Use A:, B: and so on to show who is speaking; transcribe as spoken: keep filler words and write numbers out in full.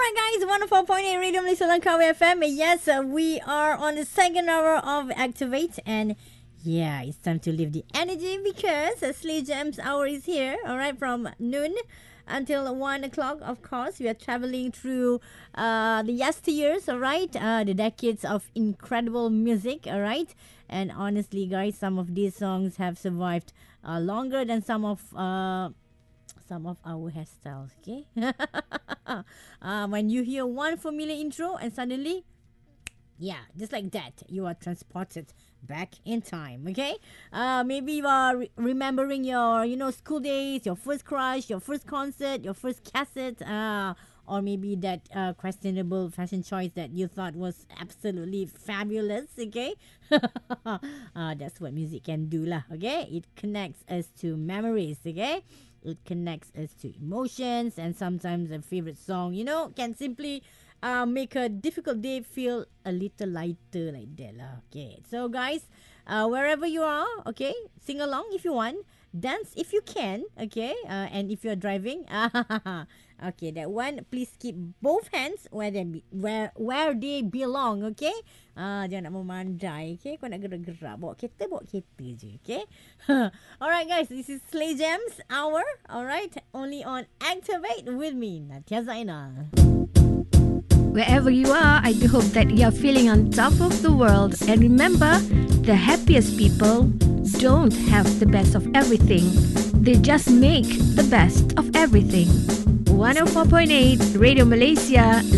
A: Alright guys, one oh four point eight Radio Malaysia Langkawi F M. Yes, uh, we are on the second hour of Activate, and yeah, it's time to live the energy because uh, Slay Jams hour is here. Alright, from noon until one o'clock, of course. We are traveling through uh, the yesteryears, alright, uh, the decades of incredible music, alright. And honestly, guys, some of these songs have survived uh, longer than some of uh, some of our hairstyles. Okay, uh, when you hear one familiar intro and suddenly, yeah, just like that, you are transported back in time. Okay, uh, maybe you are re- remembering your, you know, school days, your first crush, your first concert, your first cassette, uh, or maybe that uh, questionable fashion choice that you thought was absolutely fabulous. Okay, uh, that's what music can do, lah. Okay, it connects us to memories. Okay. It connects us to emotions, and sometimes a favorite song, you know, can simply uh, make a difficult day feel a little lighter, like that lah. Okay, so guys, uh, wherever you are, okay, sing along if you want, dance if you can, okay, uh, and if you're driving, okay, that one, please keep both hands where they be, where where they belong, okay. Ah, jangan nak memandai, okay. Kau nak gerak-gerak, bawa kereta, bawa kereta je, okay. Alright guys, this is Slay Jams Hour, alright, only on Activate with me, Natia Zainal.
B: Wherever you are, I do hope that you are feeling on top of the world. And remember, the happiest people don't have the best of everything. They just make the best of everything. one oh four point eight Radio Malaysia